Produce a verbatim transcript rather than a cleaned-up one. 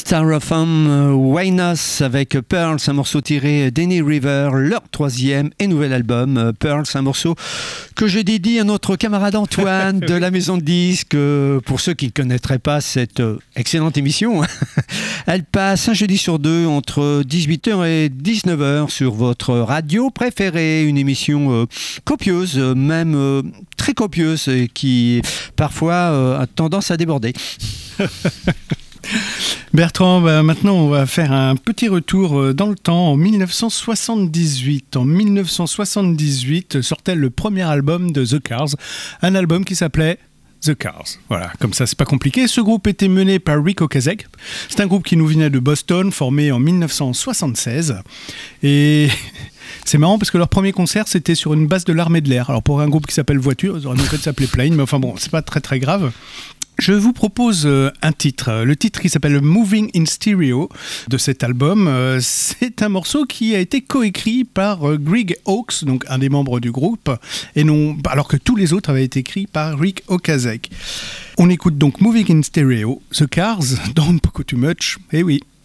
Styrofoam Waynos avec Pearls, un morceau tiré d'Any River, leur troisième et nouvel album. Pearls, un morceau que je dédie à notre camarade Antoine de la maison de disques. Pour ceux qui ne connaîtraient pas cette excellente émission, elle passe un jeudi sur deux entre dix-huit heures et dix-neuf heures sur votre radio préférée. Une émission copieuse, même très copieuse, et qui parfois a tendance à déborder. Bertrand, bah maintenant on va faire un petit retour dans le temps en dix-neuf cent soixante-dix-huit. En dix-neuf cent soixante-dix-huit sortait le premier album de The Cars, un album qui s'appelait The Cars. Voilà, comme ça c'est pas compliqué. Ce groupe était mené par Ric Ocasek. C'est un groupe qui nous venait de Boston, formé en dix-neuf cent soixante-seize. Et c'est marrant parce que leur premier concert c'était sur une base de l'armée de l'air. Alors pour un groupe qui s'appelle Voiture, ils auraient mieux fait de s'appeler Plane, mais enfin bon, c'est pas très très grave. Je vous propose un titre, le titre qui s'appelle Moving in Stereo de cet album. C'est un morceau qui a été coécrit par Greg Hawkes, donc un des membres du groupe, et non, alors que tous les autres avaient été écrits par Ric Ocasek. On écoute donc Moving in Stereo, The Cars, Don't Poco Too Much, et oui.